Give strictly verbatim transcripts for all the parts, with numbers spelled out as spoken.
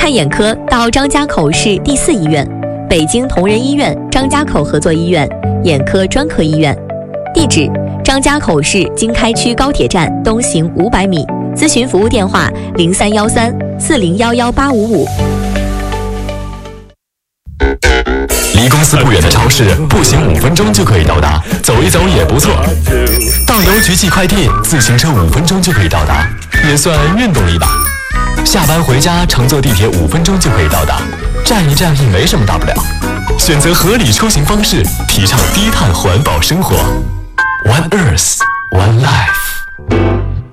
看眼科到张家口市第四医院、北京同仁医院张家口合作医院眼科专科医院。地址：张家口市经开区高铁站东行五百米。咨询服务电话：零三幺三四零幺幺八五五。 离公司不远的超市，步行五分钟就可以到达，走一走也不错。到邮局寄快递，自行车五分钟就可以到达，也算运动一把。下班回家，乘坐地铁五分钟就可以到达，站一站也没什么大不了。选择合理出行方式，提倡低碳环保生活。One Earth, One Life。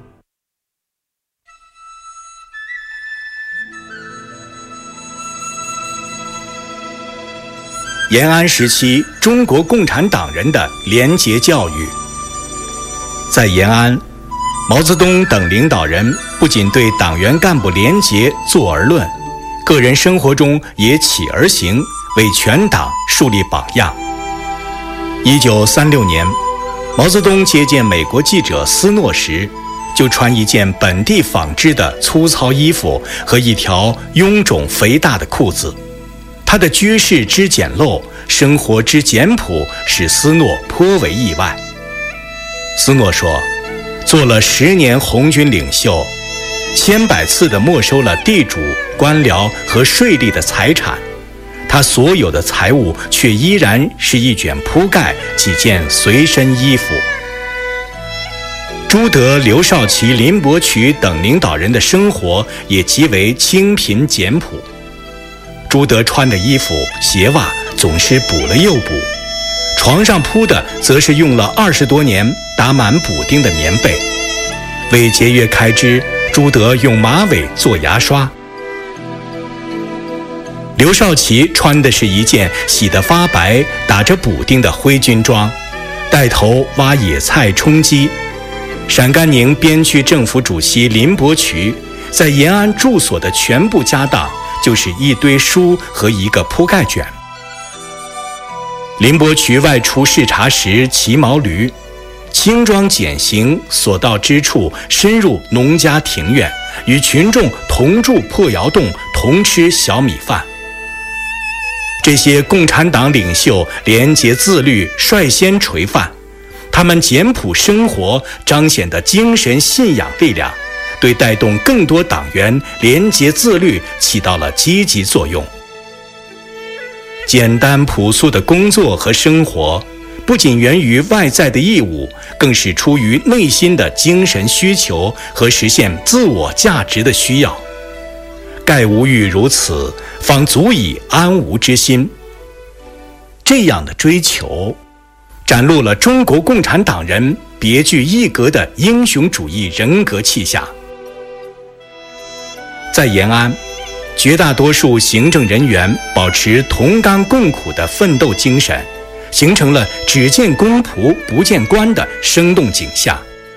延安时期中国共产党人的廉洁教育。在延安，毛泽东等领导人不仅对党员干部廉洁坐而论，个人生活中也起而行，为全党树立榜样。一九三六年，毛泽东接见美国记者斯诺时，就穿一件本地纺织的粗糙衣服和一条臃肿肥大的裤子。他的居室之简陋，生活之简朴，使斯诺颇为意外。斯诺说，做了十年红军领袖，千百次地没收了地主、官僚和税吏的财产，他所有的财物却依然是一卷铺盖、几件随身衣服。朱德、刘少奇、林伯渠等领导人的生活也极为清贫简朴。朱德穿的衣服、鞋袜总是补了又补，床上铺的则是用了二十多年打满补丁的棉被。为节约开支，朱德用马尾做牙刷。刘少奇穿的是一件洗得发白、打着补丁的灰军装，带头挖野菜充饥。陕甘宁边区政府主席林伯渠在延安住所的全部家当就是一堆书和一个铺盖卷。林伯渠外出视察时骑毛驴，轻装简行，所到之处深入农家庭院，与群众同住破窑洞，同吃小米饭。这些共产党领袖廉洁自律，率先垂范，他们简朴生活彰显的精神信仰力量，对带动更多党员廉洁自律起到了积极作用。简单朴素的工作和生活，不仅源于外在的义务，更是出于内心的精神需求和实现自我价值的需要。盖无欲如此，方足以安无之心。这样的追求，展露了中国共产党人别具一格的英雄主义人格气象。在延安，绝大多数行政人员保持同甘共苦的奋斗精神，形成了只见公仆不见官的生动景象。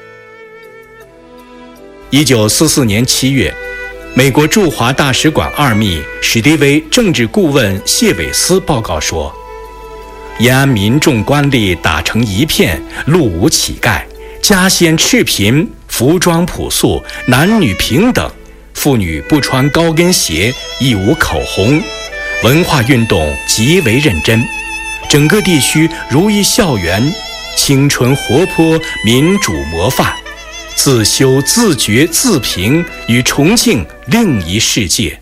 一九四四年七月，美国驻华大使馆二秘史迪威政治顾问谢韦斯报告说，延安民众官吏打成一片，路无乞丐，家先赤贫，服装朴素，男女平等，妇女不穿高跟鞋，亦无口红，文化运动极为认真，整个地区如一校园，青春活泼，民主模范，自修自觉自评，与重庆另一世界。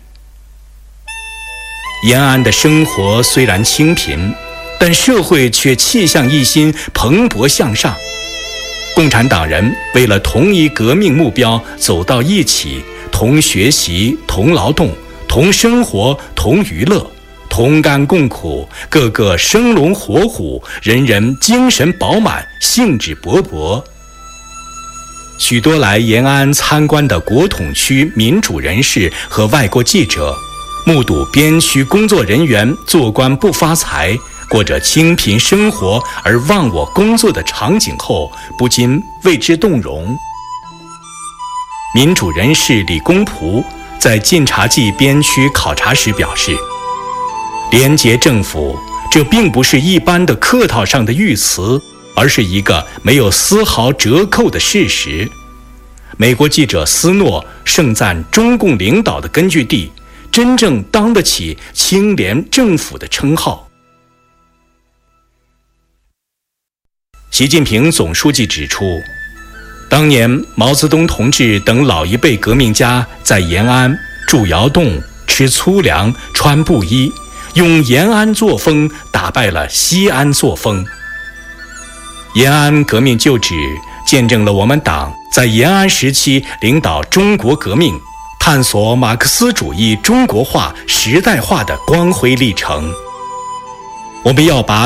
延安的生活虽然清贫，但社会却气象一新，蓬勃向上。共产党人为了同一革命目标走到一起，同学习，同劳动，同生活，同娱乐，同甘共苦，个个生龙活虎，人人精神饱满，兴致勃勃。许多来延安参观的国统区民主人士和外国记者，目睹边区工作人员做官不发财，过着清贫生活而忘我工作的场景后，不禁为之动容。民主人士李公仆在晋察冀边区考察时表示，廉洁政府这并不是一般的客套上的语词，而是一个没有丝毫折扣的事实。美国记者斯诺盛赞中共领导的根据地真正当得起清廉政府的称号。习近平总书记指出，当年毛泽东同志等老一辈革命家在延安住窑洞、吃粗粮、穿布衣，用延安作风打败了西安作风。延安革命旧址见证了我们党在延安时期领导中国革命、探索马克思主义中国化、时代化的光辉历程。我们要把